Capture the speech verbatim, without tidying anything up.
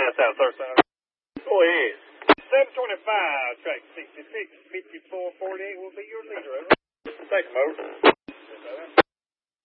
Mass out, third center. Go ahead. seven twenty-five, track sixty-six, fifty-four forty-eight will be your leader. Thanks, Mo.